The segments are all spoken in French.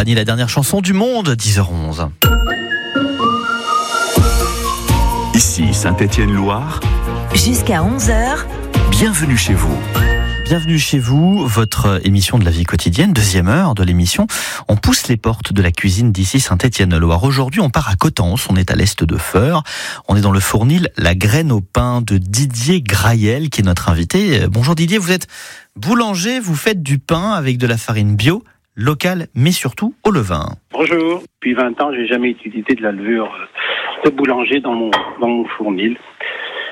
Pagny, la dernière chanson du monde, 10h11. Ici Saint-Étienne-Loire. Jusqu'à 11h. Bienvenue chez vous. Bienvenue chez vous, votre émission de la vie quotidienne, deuxième heure de l'émission. On pousse les portes de la cuisine d'ici Saint-Étienne-Loire. Aujourd'hui, on part à Coutances, on est à l'est de Feurs. On est dans le fournil La Graine au pain de Didier Graël, qui est notre invité. Bonjour Didier, vous êtes boulanger, vous faites du pain avec de la farine bio, locale, mais surtout au levain. Bonjour, depuis 20 ans, j'ai jamais utilisé de la levure de boulanger dans mon fournil. Pourquoi ?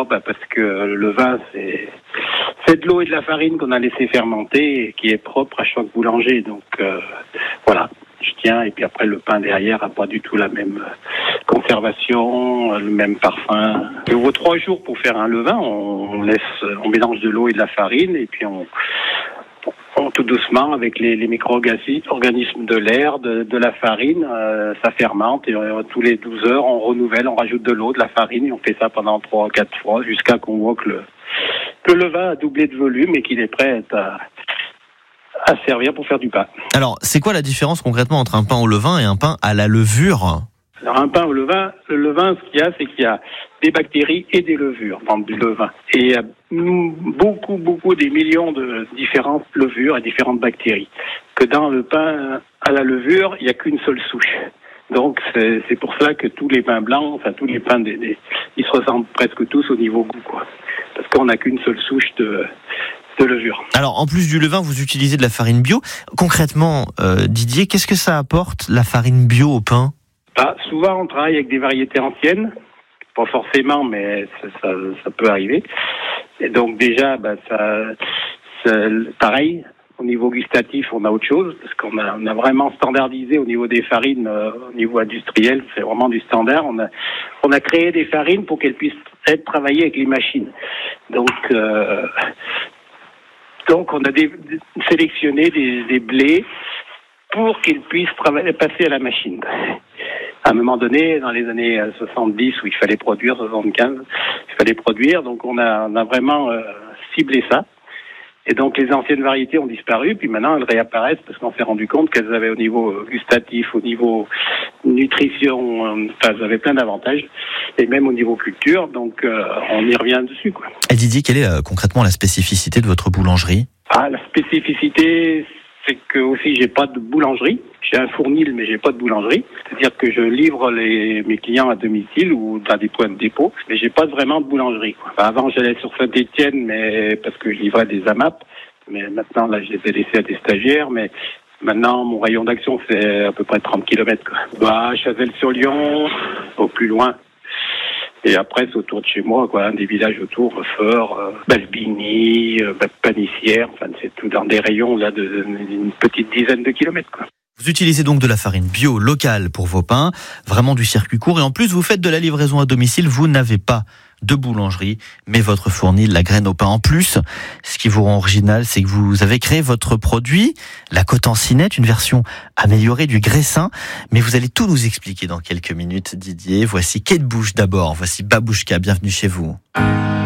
Parce que le levain, c'est de l'eau et de la farine qu'on a laissé fermenter et qui est propre à chaque boulanger. Donc voilà, je tiens. Et puis après, le pain derrière n'a pas du tout la même conservation, le même parfum. Il vaut 3 jours pour faire un levain. On mélange de l'eau et de la farine et puis on tout doucement avec les micro-organismes de l'air, de la farine, ça fermente et tous les 12 heures on renouvelle, on rajoute de l'eau, de la farine et on fait ça pendant 3 ou 4 fois jusqu'à qu'on voit que le levain a doublé de volume et qu'il est prêt à servir pour faire du pain. Alors, c'est quoi la différence concrètement entre un pain au levain et un pain à la levure ? Alors un pain au levain, le levain, ce qu'il y a, c'est qu'il y a des bactéries et des levures dans du levain. Et il y a beaucoup, des millions de différentes levures et différentes bactéries. Que dans le pain à la levure, il n'y a qu'une seule souche. Donc c'est pour ça que tous les pains blancs, enfin tous les pains, ils se ressemblent presque tous au niveau goût, quoi. Parce qu'on n'a qu'une seule souche de levure. Alors, en plus du levain, vous utilisez de la farine bio. Concrètement, Didier, qu'est-ce que ça apporte, la farine bio au pain ? Souvent, on travaille avec des variétés anciennes. Pas forcément, mais ça peut arriver. Et donc déjà, pareil, au niveau gustatif, on a autre chose, parce qu'on a vraiment standardisé au niveau des farines, au niveau industriel, c'est vraiment du standard. On a créé des farines pour qu'elles puissent être travaillées avec les machines. Donc on a sélectionné des blés pour qu'ils puissent passer à la machine. À un moment donné, dans les années 70, où il fallait produire, 75, il fallait produire, donc on a vraiment ciblé ça. Et donc les anciennes variétés ont disparu, puis maintenant elles réapparaissent parce qu'on s'est rendu compte qu'elles avaient au niveau gustatif, au niveau nutrition, elles avaient plein d'avantages, et même au niveau culture, donc on y revient dessus, quoi. Et Didier, quelle est concrètement la spécificité de votre boulangerie ? La spécificité, c'est que aussi j'ai pas de boulangerie. J'ai un fournil, mais j'ai pas de boulangerie. C'est-à-dire que je livre mes clients à domicile ou dans des points de dépôt, mais j'ai pas vraiment de boulangerie, quoi. Avant, j'allais sur Saint-Étienne, mais parce que je livrais des AMAP. Mais maintenant, là, je les ai laissés à des stagiaires, mais maintenant, mon rayon d'action, c'est à peu près 30 km, quoi. Chazelles-sur-Lyon, au plus loin. Et après, c'est autour de chez moi, quoi, des villages autour, Feurs, Balbigny, Panissière, enfin, c'est tout dans des rayons, là, d'une petite dizaine de kilomètres, quoi. Vous utilisez donc de la farine bio locale pour vos pains, vraiment du circuit court, et en plus vous faites de la livraison à domicile. Vous n'avez pas de boulangerie, mais votre fournil, La Graine au pain. En plus, ce qui vous rend original, c'est que vous avez créé votre produit, la Coutancinette, une version améliorée du graissin. Mais vous allez tout nous expliquer dans quelques minutes, Didier. Voici Kate Bush d'abord, voici Babouchka, bienvenue chez vous.